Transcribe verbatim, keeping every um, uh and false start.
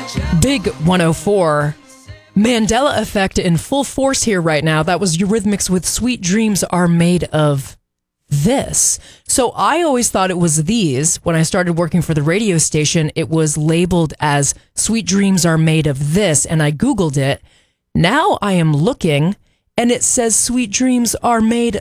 Big one oh four. Mandela Effect in full force here right now. That was Eurythmics with Sweet Dreams Are Made of This. So I always thought it was these. When I started working for the radio station, it was labeled as Sweet Dreams Are Made of This, and I Googled it. Now I am looking, and it says Sweet Dreams Are Made